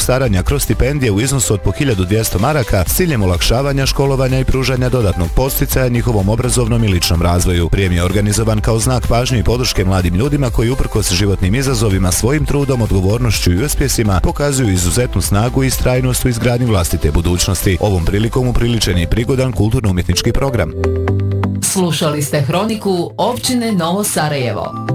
staranja kroz stipendije u iznosu od po 1200 maraka s ciljem olakšavanja školovanja i pružanja dodatnog podsticaja njihovom obrazovnom i ličnom razvoju. Prijem je organizovan kao znak pažnje i podrške mladim ljudima koji uprkos životnim izazovima svojim trudom, odgovornošću i uspjesima pokazuju izuzetnu snagu i istrajnost u izgradnji vlastite budućnosti. Ovom prilikom upriličen je prigodan kulturno-umjetnički program. Slušali ste Hroniku općine Novo Sarajevo.